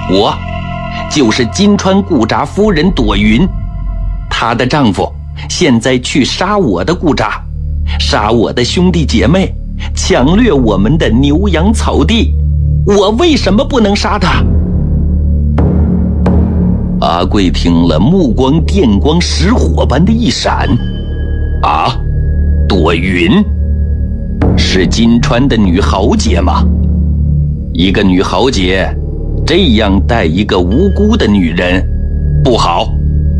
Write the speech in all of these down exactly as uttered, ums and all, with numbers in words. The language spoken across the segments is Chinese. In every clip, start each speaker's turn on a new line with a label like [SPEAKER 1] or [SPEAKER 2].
[SPEAKER 1] 我就是金川顾札夫人朵云，她的丈夫现在去杀我的顾札，杀我的兄弟姐妹，抢掠我们的牛羊草地，我为什么不能杀他？阿贵听了，目光电光石火般的一闪。啊，朵云是金川的女豪杰吗？一个女豪杰这样待一个无辜的女人，不好。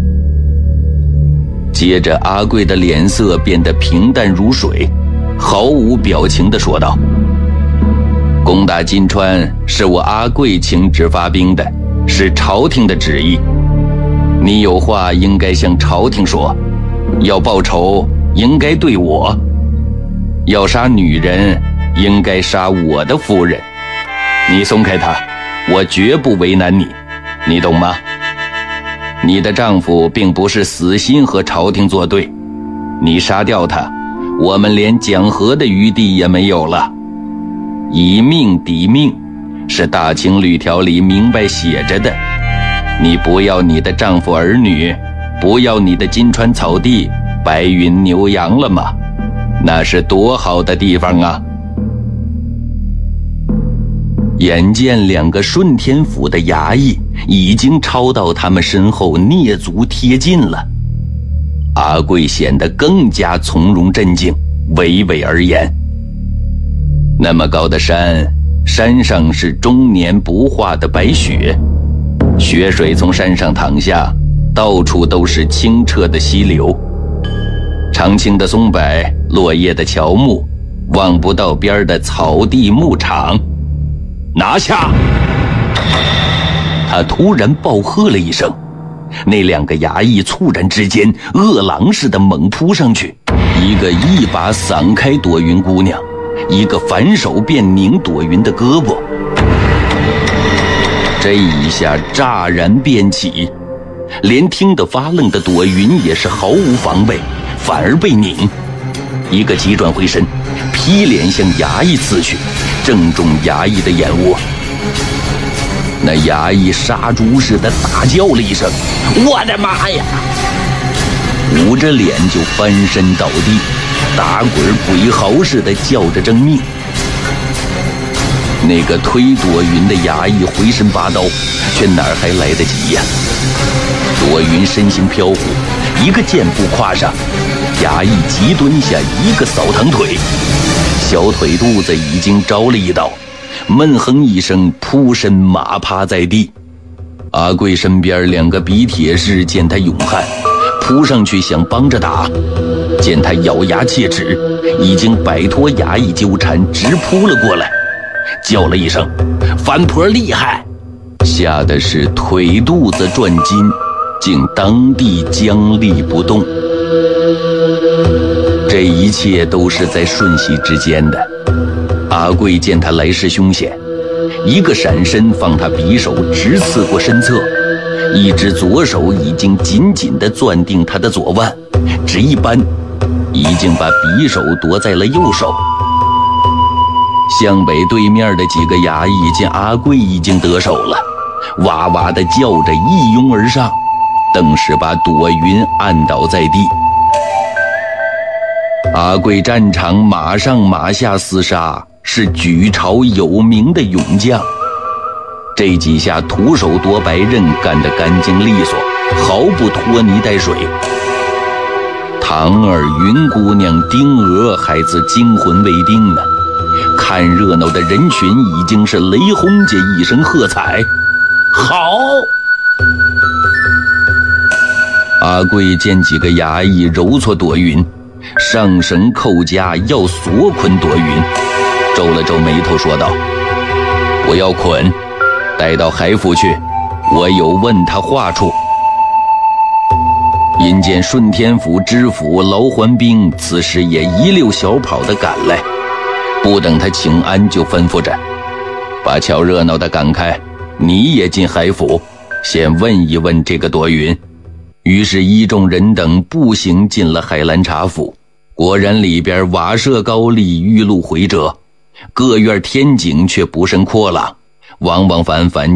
[SPEAKER 1] 接着阿贵的脸色变得平淡如水，毫无表情地说道：攻打金川是我阿贵请旨发兵的，是朝廷的旨意。你有话应该向朝廷说，要报仇应该对我，要杀女人应该杀我的夫人。你松开她，我绝不为难你，你懂吗？你的丈夫并不是死心和朝廷作对，你杀掉他，我们连讲和的余地也没有了。以命抵命是大清律条里明白写着的，你不要你的丈夫儿女，不要你的金川草地、白云牛羊了吗？那是多好的地方啊！眼见两个顺天府的衙役已经超到他们身后，蹑足贴近了，阿贵显得更加从容镇静，娓娓而言：那么高的山，山上是终年不化的白雪，雪水从山上淌下，到处都是清澈的溪流，常青的松柏，落叶的乔木，望不到边的草地牧场。拿下！他突然暴喝了一声，那两个衙役猝然之间饿狼似的猛扑上去，一个一把散开朵云姑娘，一个反手便拧朵云的胳膊。这一下乍然变起，连听得发愣的朵云也是毫无防备，反而被拧，一个急转回身，劈脸向衙役刺去，正中衙役的眼窝。那衙役杀猪似的大叫了一声：我的妈呀！捂着脸就翻身倒地，打滚鬼嚎似的叫着争命。那个推朵云的衙役回身拔刀，却哪儿还来得及呀？朵云身形飘忽，一个箭步跨上，衙役急蹲下，一个扫堂腿，小腿肚子已经着了一刀，闷哼一声，扑身马趴在地。阿贵身边两个比铁士见他勇悍，扑上去想帮着打，见他咬牙切齿，已经摆脱衙役纠缠，直扑了过来，叫了一声：反婆厉害！吓得是腿肚子转筋，竟当地僵立不动。这一切都是在瞬息之间的。阿贵见他来势凶险，一个闪身放他匕首直刺过身侧，一只左手已经紧紧地攥定他的左腕，只一扳，已经把匕首夺在了右手。湘北对面的几个衙役见阿贵已经得手了，哇哇地叫着一拥而上，顿时把朵云按倒在地。阿贵战场马上马下厮杀，是举朝有名的勇将。这几下徒手夺白刃干得干净利索，毫不拖泥带水。唐儿、云姑娘、丁娥还自惊魂未定呢。看热闹的人群已经是雷轰家一声喝彩，好！阿贵见几个衙役揉搓朵云，上绳扣枷要锁捆朵云，皱了皱眉头说道：我要捆，带到海府去，我有问他话处。因见顺天府知府劳环兵此时也一溜小跑地赶来，不等他请安，就吩咐着：把瞧热闹的赶开，你也进海府，先问一问这个朵云。于是一众人等步行进了海兰察府，果然里边瓦舍高立，玉露回折，各院天井却不甚阔朗，往往反反